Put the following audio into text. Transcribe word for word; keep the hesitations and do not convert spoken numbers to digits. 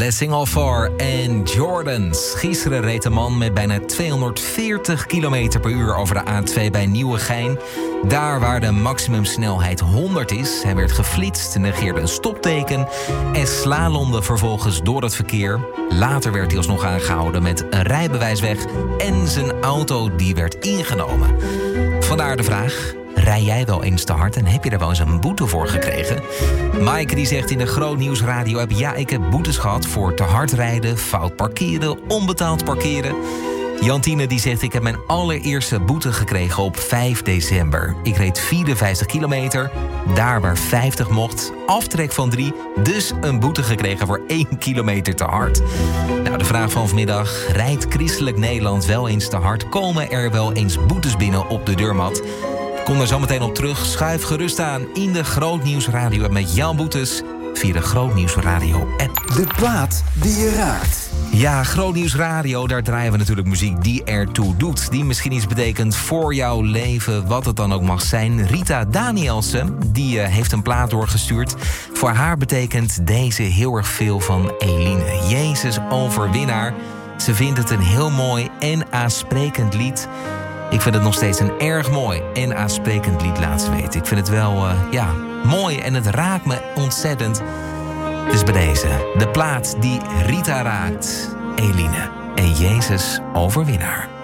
Let's Sing All For en Jordans. Gisteren reed een man met bijna tweehonderdveertig kilometer per uur over de A twee bij Nieuwegein. Daar waar de maximumsnelheid honderd is. Hij werd geflitst, negeerde een stopteken en slalomde vervolgens door het verkeer. Later werd hij alsnog aangehouden met een rijbewijs weg en zijn auto die werd ingenomen. Vandaar de vraag: rij jij wel eens te hard en heb je er wel eens een boete voor gekregen? Maaike die zegt in de Groot Nieuws Radio app: ja, ik heb boetes gehad voor te hard rijden, fout parkeren, onbetaald parkeren. Jantine die zegt: ik heb mijn allereerste boete gekregen op vijf december. Ik reed vierenvijftig kilometer, daar waar vijftig mocht, aftrek van drie, dus een boete gekregen voor één kilometer te hard. Nou, de vraag van vanmiddag: rijdt Christelijk Nederland wel eens te hard? Komen er wel eens boetes binnen op de deurmat? Kom er zo meteen op terug. Schuif gerust aan in de Groot Nieuws Radio app met jouw boetes via de Groot Nieuws Radio app. De plaat die je raakt. Ja, Groot Nieuws Radio, daar draaien we natuurlijk muziek die ertoe doet. Die misschien iets betekent voor jouw leven, wat het dan ook mag zijn. Rita Danielsen, die uh, heeft een plaat doorgestuurd. Voor haar betekent deze heel erg veel van Eline. Jezus overwinnaar. Ze vindt het een heel mooi en aansprekend lied. Ik vind het nog steeds een erg mooi en aansprekend lied, laat ze weten. Ik vind het wel, uh, ja, mooi en het raakt me ontzettend. Dus bij deze, de plaat die Rita raakt, Eline en Jezus overwinnaar.